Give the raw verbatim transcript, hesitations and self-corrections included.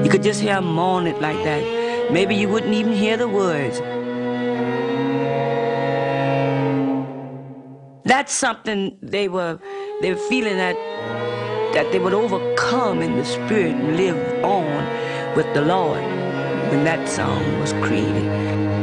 You could just hear them moan it like that. Maybe you wouldn't even hear the words. That's something they were they were feeling that that they would overcome in the spirit and live on with the Lord when that song was created.